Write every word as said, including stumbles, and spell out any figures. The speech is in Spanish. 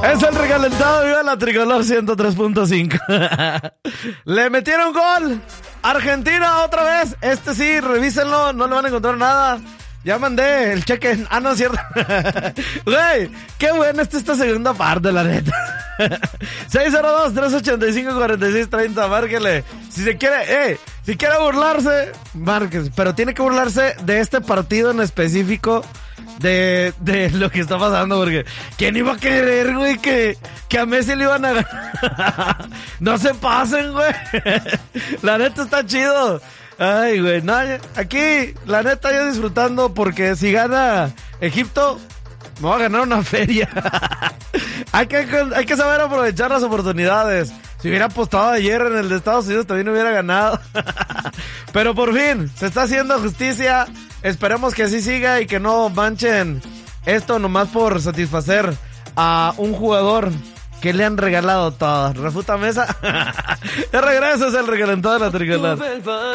Es el recalentado, viva la tricolor ciento tres punto cinco. Le metieron gol. Argentina otra vez. Este sí, revísenlo, no le van a encontrar nada. Ya mandé el cheque. Ah, no es cierto. Güey, qué buena está esta segunda parte, la neta. seis cero dos, tres ocho cinco, cuatro seis tres cero, márquele. Si se quiere, eh, si quiere burlarse, márquese. Pero tiene que burlarse de este partido en específico. De, de lo que está pasando, porque ¿quién iba a querer, güey, que, que a Messi le iban a ganar? No se pasen, güey. La neta está chido. Ay, güey, no, aquí, la neta, yo disfrutando, porque si gana Egipto, me va a ganar una feria. hay, que, hay que saber aprovechar las oportunidades. Si hubiera apostado ayer en el de Estados Unidos, también hubiera ganado. Pero por fin, se está haciendo justicia. Esperemos que así siga y que no manchen esto nomás por satisfacer a un jugador que le han regalado todo. Refútame esa. De regreso es el recalentado de la tricolor.